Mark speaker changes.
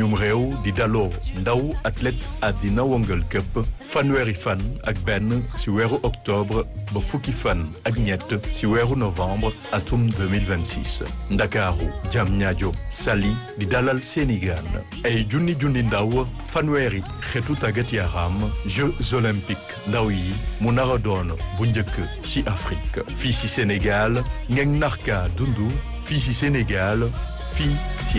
Speaker 1: suñum réew di daloo ndaw athlète àddina wëngal këpp fanweeri fan ak benn ci weeru octobre ba fukki fan ak ñett ci weeru novembre atum 2026 Ndakaaru Diamniadio Saly di dalal Sénégal ay junni ndaw fanweeri xeetu tàggat yaram Jeux olympiques ndaw yi mu nara doon bu njëkk ci Afrique fii ci Sénégal ngeen narka dundu fii ci Sénégal fii ci